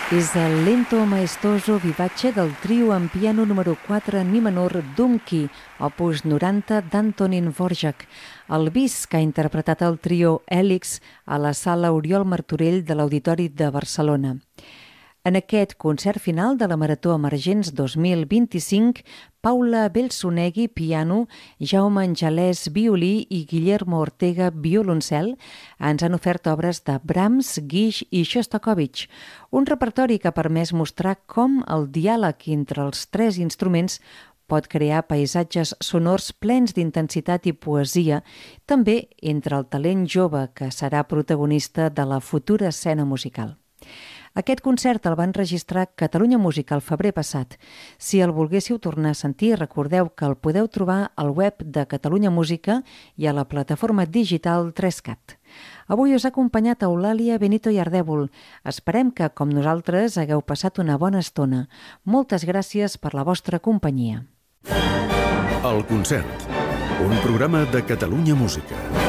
És el lento maestoso vivace del trio en piano número 4 en mi menor Dumki, opus 90 d'Antonín Dvořák, el bis que ha interpretat el trio Hèlix a la sala Oriol Martorell de l'Auditori de Barcelona. En aquest concert final de la Marató Emergents 2025, Paula Belsonegui, piano, Jaume Angelès, violí i Guillermo Ortega, violoncel, ens han ofert obres de Brahms, Guix i Shostakovich, un repertori que ha permès mostrar com el diàleg entre els tres instruments pot crear paisatges sonors plens d'intensitat i poesia, també entre el talent jove que serà protagonista de la futura escena musical. Aquest concert el va enregistrar Catalunya Música el febrer passat. Si el volguéssiu tornar a sentir, recordeu que el podeu trobar al web de Catalunya Música i a la plataforma digital 3CAT. Avui us ha acompanyat Eulàlia Benito i Ardèvol. Esperem que, com nosaltres, hagueu passat una bona estona. Moltes gràcies per la vostra companyia. El concert, un programa de Catalunya Música.